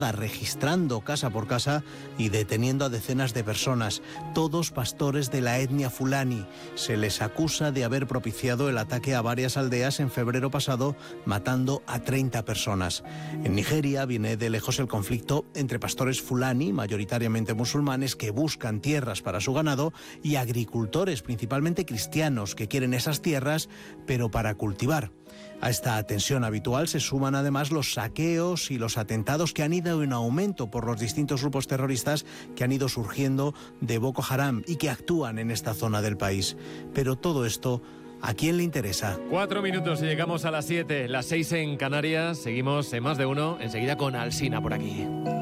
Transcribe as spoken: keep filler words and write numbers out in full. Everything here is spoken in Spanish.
registrando casa por casa y deteniendo a decenas de personas, todos pastores de la etnia fulani. Se les acusa de haber propiciado el ataque a varias aldeas en febrero pasado, matando a treinta personas. En Nigeria viene de lejos el conflicto entre pastores fulani, mayoritariamente musulmanes, que buscan tierras para su ganado, y agricultores, principalmente cristianos, que quieren esas tierras, pero para cultivar. A esta tensión habitual se suman además los saqueos y los atentados que han ido en aumento por los distintos grupos terroristas que han ido surgiendo de Boko Haram y que actúan en esta zona del país. Pero todo esto, ¿a quién le interesa? Cuatro minutos y llegamos a las siete, las seis en Canarias. Seguimos en Más de Uno, enseguida con Alsina por aquí.